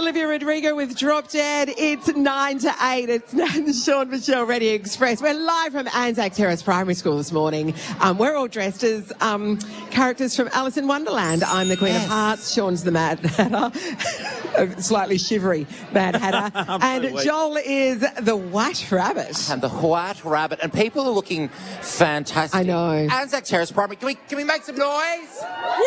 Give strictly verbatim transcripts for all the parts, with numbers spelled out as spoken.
Olivia Rodrigo with Drop Dead. It's nine to eight. It's the Sean Michelle Radio Express. We're live from Anzac Terrace Primary School this morning. Um, we're all dressed as um, characters from Alice in Wonderland. I'm the Queen yes. of Hearts. Sean's the Mad Hatter. A slightly shivery Mad Hatter. And weak. Joel is the White Rabbit. And the White Rabbit. And people are looking fantastic. I know. Anzac Terrace Primary. Can we, can we make some noise? Woo!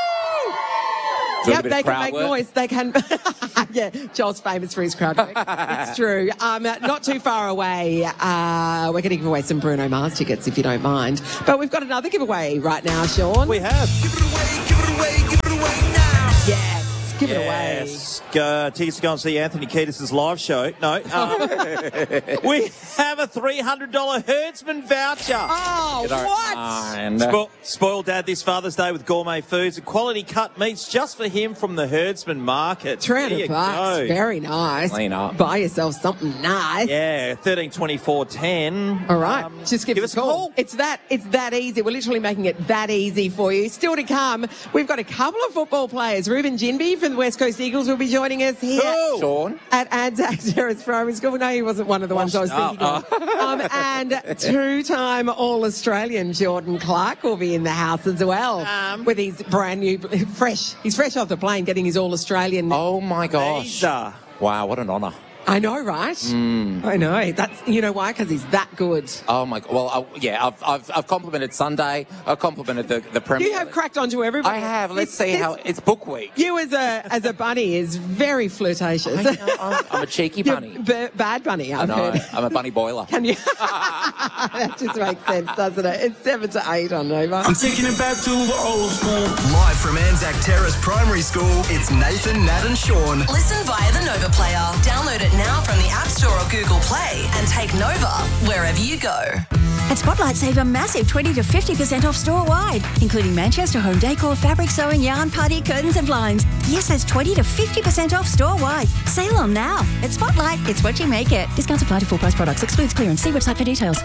Yep, they can make work. noise. They can. Yeah, Joel's famous for his crowd work. It's true. Um, not too far away, uh, we're going to give away some Bruno Mars tickets, if you don't mind. But we've got another giveaway right now, Sean. We have. Give it away, give it away, give it away now. Yes, give yes. it away. Yes. Uh, tickets to go and see Anthony Kiedis' live show. No. Um, we have a three hundred dollars Herdsman voucher. Oh, what? Spo- spoil Dad this Father's Day with gourmet foods and quality cut meats just for him from the Herdsman Market. three hundred bucks. Go. Very nice. Clean up. Buy yourself something nice. Yeah, thirteen twenty-four ten. All right. Um, Just give, give us us a call. It's that, it's that easy. We're literally making it that easy for you. Still to come, we've got a couple of football players. Ruben Jinby from the West Coast Eagles will be joining us here Cool. Sean. at Anzac Terrace Primary School. No, he wasn't one of the ones I was thinking of. Um, and two-time All-Australian Jordan Clark will be in the house as well Um, with his brand new, fresh, he's fresh off the plane getting his All-Australian. Oh, my gosh. Visa. Wow, what an honour. I know, right? Mm. I know. That's, you know why? Because he's that good. Oh, my God. Well, I, yeah, I've, I've, I've complimented Sunday. I've complimented the, the Premier. You have cracked onto everybody. I have. Let's It's- see it's- how... It's book week. You as a as a bunny is very flirtatious. I know, I'm, I'm a cheeky You're bunny. b- bad bunny, I've I know. heard. I'm a bunny boiler. Can you? That just makes sense, doesn't it? It's seven to eight on Nova. I'm taking it back to the old school. Live from Anzac Terrace Primary School, it's Nathan, Nat and Sean. Listen via the Nova Player. Download it now from the App Store or Google Play and take Nova wherever you go. At Spotlight, save a massive twenty to fifty percent off store-wide, including Manchester home decor, fabric sewing, yarn, party, curtains and blinds. Yes, that's twenty to fifty percent off store-wide. Sale on now. At Spotlight, it's what you make it. Discounts apply to full-price products. Excludes clearance. See website for details.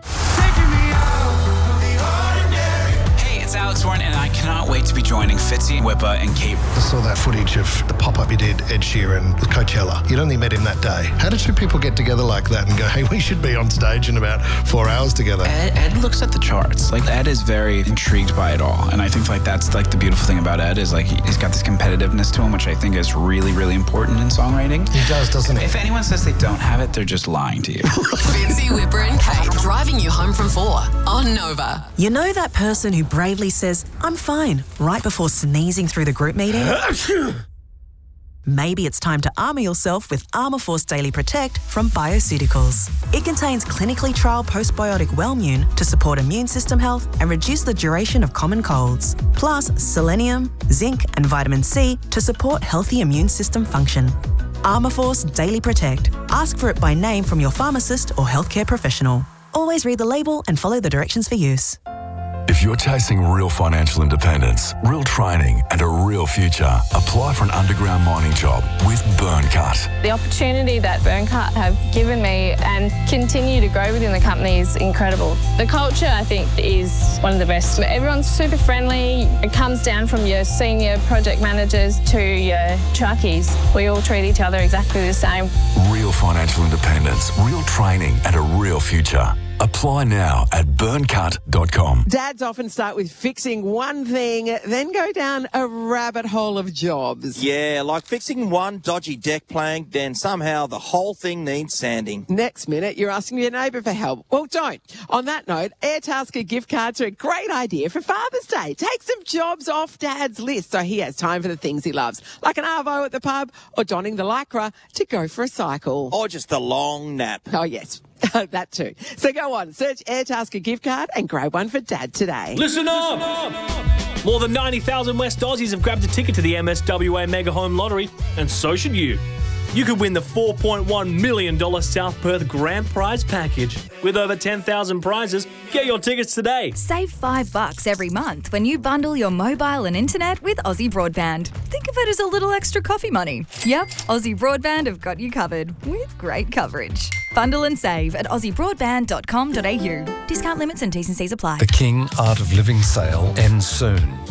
It's Alex Warren, and I cannot wait to be joining Fitzy, Whipper, and Kate. I saw that footage of the pop-up you did, Ed Sheeran, with Coachella. You'd only met him that day. How did two people get together like that and go, hey, we should be on stage in about four hours together? Ed, Ed looks at the charts. Like, Ed is very intrigued by it all, and I think like that's like the beautiful thing about Ed is like he's got this competitiveness to him, which I think is really, really important in songwriting. He does, doesn't he? If anyone says they don't have it, they're just lying to you. Fitzy, Whipper, and Kate driving you home from four on Nova. You know that person who bravely says, I'm fine, right before sneezing through the group meeting? Maybe it's time to armour yourself with Armour Force Daily Protect from Bioceuticals. It contains clinically trialled postbiotic Wellmune to support immune system health and reduce the duration of common colds. Plus selenium, zinc and vitamin C to support healthy immune system function. Armour Force Daily Protect. Ask for it by name from your pharmacist or healthcare professional. Always read the label and follow the directions for use. If you're chasing real financial independence, real training and a real future, apply for an underground mining job with Burncut. The opportunity that Burncut have given me and continue to grow within the company is incredible. The culture, I think, is one of the best. Everyone's super friendly. It comes down from your senior project managers to your truckies. We all treat each other exactly the same. Real financial independence, real training and a real future. Apply now at burncut dot com. Dads often start with fixing one thing, then go down a rabbit hole of jobs. Yeah, like fixing one dodgy deck plank, then somehow the whole thing needs sanding. Next minute, you're asking your neighbour for help. Well, don't. On that note, Airtasker gift cards are a great idea for Father's Day. Take some jobs off Dad's list so he has time for the things he loves, like an arvo at the pub or donning the lycra to go for a cycle. Or just a long nap. Oh, yes. That too. So go on, search Airtasker gift card and grab one for Dad today. Listen up! More than ninety thousand West Aussies have grabbed a ticket to the M S W A Mega Home Lottery, and so should you. You could win the four point one million dollars South Perth Grand Prize package. With over ten thousand prizes, get your tickets today. Save five bucks every month when you bundle your mobile and internet with Aussie Broadband. Think of it as a little extra coffee money. Yep, Aussie Broadband have got you covered with great coverage. Bundle and save at aussie broadband dot com dot a u. Discount limits and T's and C's apply. The King Art of Living sale ends soon.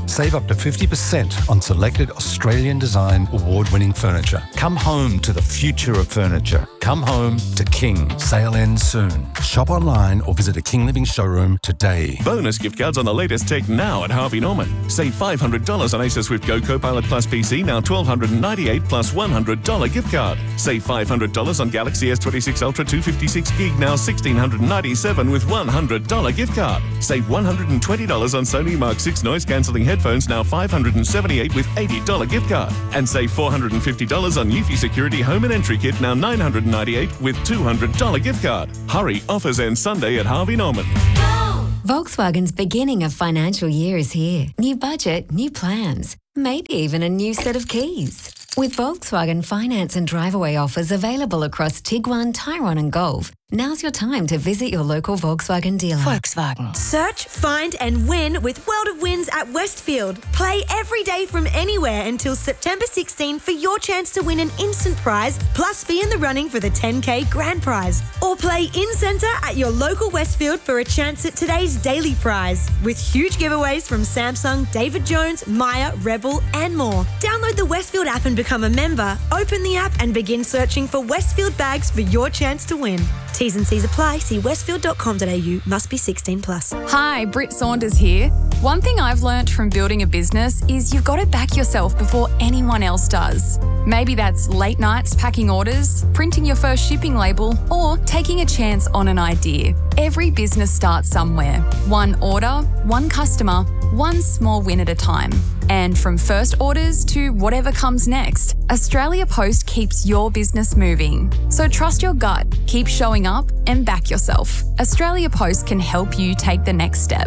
Save up to fifty percent on selected Australian design award-winning furniture. Come home to the future of furniture. Come home to King. Sale ends soon. Shop online or visit a King Living showroom today. Bonus gift cards on the latest tech now at Harvey Norman. Save five hundred dollars on Acer Swift Go Copilot Plus P C, now one thousand two hundred ninety-eight dollars plus one hundred dollars gift card. Save five hundred dollars on Galaxy S twenty-six Ultra two fifty-six gig, now one thousand six hundred ninety-seven dollars with one hundred dollars gift card. Save one hundred twenty dollars on Sony Mark six noise-cancelling headphones, now five hundred seventy-eight dollars with eighty dollars gift card. And save four hundred fifty dollars on Eufy Security Home and Entry Kit, now nine hundred ninety-eight dollars with two hundred dollars gift card. Hurry, offers end Sunday at Harvey Norman. Volkswagen's beginning of financial year is here. New budget, new plans, maybe even a new set of keys. With Volkswagen finance and drive-away offers available across Tiguan, Tyrone and Golf, now's your time to visit your local Volkswagen dealer. Volkswagen. Search, find and win with World of Wins at Westfield. Play every day from anywhere until September sixteenth for your chance to win an instant prize plus be in the running for the ten K grand prize. Or play in-centre at your local Westfield for a chance at today's daily prize with huge giveaways from Samsung, David Jones, Maya, Rebel and more. Download the Westfield app and become a member. Open the app and begin searching for Westfield bags for your chance to win. T's and C's apply. See westfield dot com dot a u. Must be sixteen plus. Hi, Britt Saunders here. One thing I've learnt from building a business is you've got to back yourself before anyone else does. Maybe that's late nights packing orders, printing your first shipping label, or taking a chance on an idea. Every business starts somewhere. One order, one customer, one small win at a time. And from first orders to whatever comes next, Australia Post keeps your business moving. So trust your gut, keep showing up and back yourself. Australia Post can help you take the next step.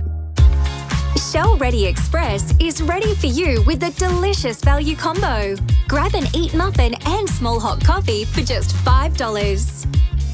Shell Ready Express is ready for you with a delicious value combo. Grab an Eat Muffin and small hot coffee for just five dollars.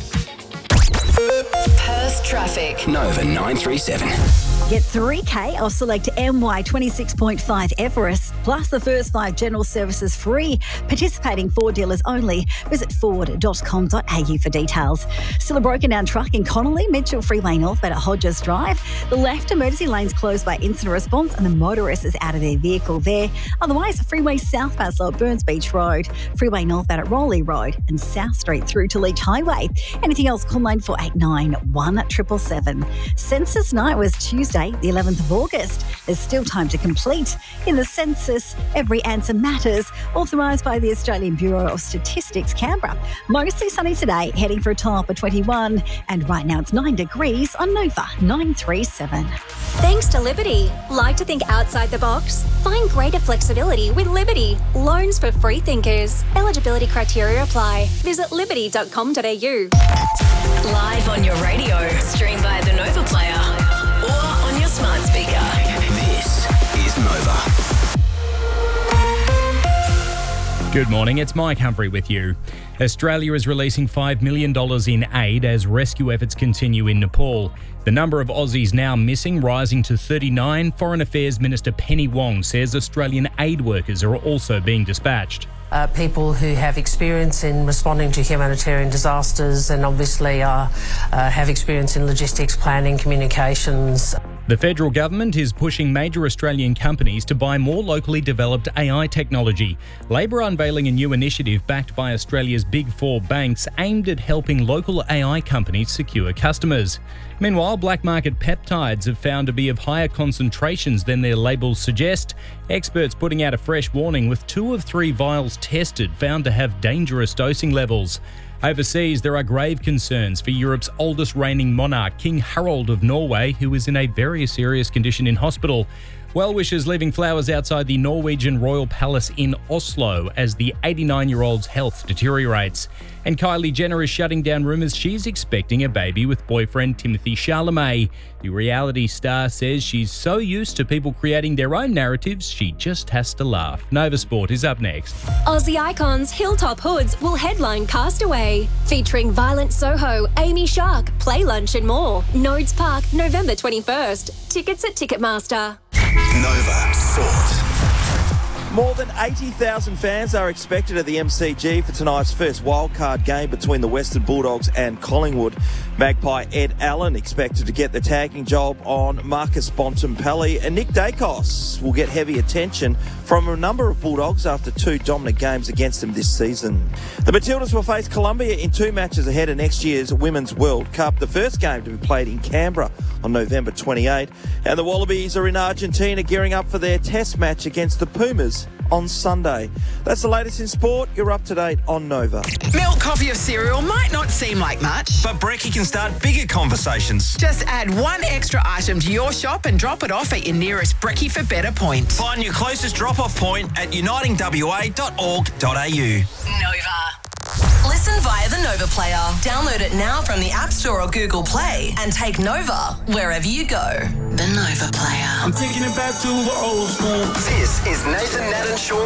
Perth traffic. Nova nine three seven. Get three K off select M Y twenty-six point five Everest, plus the first five general services free. Participating Ford dealers only. Visit ford dot com dot a u for details. Still a broken down truck in Connolly, Mitchell Freeway northbound at Hodges Drive. The left emergency lane's closed by incident response and the motorist is out of their vehicle there. Otherwise, freeway southbound slow at Burns Beach Road, freeway northbound at Rowley Road and South Street through to Leach Highway. Anything else, call nine four eight nine, one seven seven seven. Census night was Tuesday, the eleventh of August. There's still time to complete. In the census, every answer matters, authorised by the Australian Bureau of Statistics, Canberra. Mostly sunny today, heading for a top of twenty-one. And right now it's nine degrees on Nova nine three seven. Thanks to Liberty. Like to think outside the box? Find greater flexibility with Liberty. Loans for free thinkers. Eligibility criteria apply. Visit liberty dot com dot a u. Live on your radio, stream via the Nova Player or on your smart speaker. This is Nova. Good morning, it's Mike Humphrey with you. Australia is releasing five million dollars in aid as rescue efforts continue in Nepal. The number of Aussies now missing rising to thirty-nine. Foreign Affairs Minister Penny Wong says Australian aid workers are also being dispatched. Uh, people who have experience in responding to humanitarian disasters and obviously uh, uh, have experience in logistics, planning, communications. The federal government is pushing major Australian companies to buy more locally developed A I technology. Labor unveiling a new initiative backed by Australia's big four banks aimed at helping local A I companies secure customers. Meanwhile, black market peptides have found to be of higher concentrations than their labels suggest. Experts putting out a fresh warning with two of three vials tested found to have dangerous dosing levels. Overseas, there are grave concerns for Europe's oldest reigning monarch, King Harald of Norway, who is in a very serious condition in hospital. Well-wishers leaving flowers outside the Norwegian Royal Palace in Oslo as the eighty-nine-year-old's health deteriorates. And Kylie Jenner is shutting down rumours she's expecting a baby with boyfriend Timothy Chalamet. The reality star says she's so used to people creating their own narratives, she just has to laugh. Nova Sport is up next. Aussie icons Hilltop Hoods will headline Castaway, featuring Violent Soho, Amy Shark, Play Lunch and more. Nodes Park, November twenty-first. Tickets at Ticketmaster. Nova Sport. More than eighty thousand fans are expected at the M C G for tonight's first wildcard game between the Western Bulldogs and Collingwood. Magpie Ed Allen expected to get the tagging job on Marcus Bontempelli, and Nick Dacos will get heavy attention from a number of Bulldogs after two dominant games against them this season. The Matildas will face Colombia in two matches ahead of next year's Women's World Cup, the first game to be played in Canberra on November twenty-eighth. And the Wallabies are in Argentina gearing up for their test match against the Pumas on Sunday. That's the latest in sport. You're up to date on Nova. Milk, coffee or cereal might not seem like much, But Brekkie can start bigger conversations. just add one extra item to your shop and drop it off at your nearest Brekkie for Better point. Find your closest drop-off point at uniting w a dot org dot a u. Nova. Listen via the Nova Player. Download it now from the App Store or Google Play and take Nova wherever you go. The Nova Player. I'm taking it back to the old school. This is Nathan, Nat and Sean